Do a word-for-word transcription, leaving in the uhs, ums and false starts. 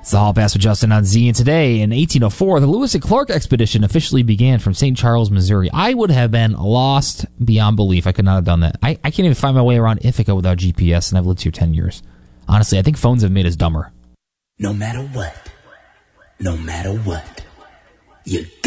It's the Hall Pass with Justin on Z, and today in eighteen oh four, the Lewis and Clark expedition officially began from Saint Charles, Missouri. I would have been lost beyond belief. I could not have done that. I, I can't even find my way around Ithaca without G P S, and I've lived here ten years. Honestly, I think phones have made us dumber. No matter what, no matter what, you